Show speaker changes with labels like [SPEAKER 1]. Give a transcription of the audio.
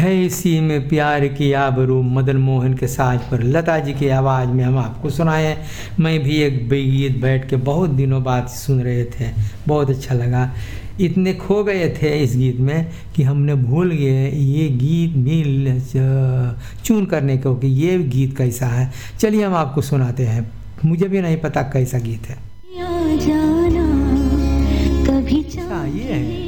[SPEAKER 1] है इसी में प्यार की आबरू, मदन मोहन के साज पर लता जी की आवाज़ में हम आपको सुनाए हैं। मैं भी एक गीत बैठ के बहुत दिनों बाद सुन रहे थे, बहुत अच्छा लगा। इतने खो गए थे इस गीत में कि हमने भूल गए ये गीत भी चून करने को कि ये गीत कैसा है। चलिए हम आपको सुनाते हैं, मुझे भी नहीं पता कैसा गीत है।
[SPEAKER 2] जाना कभी
[SPEAKER 1] अच्छा ये है।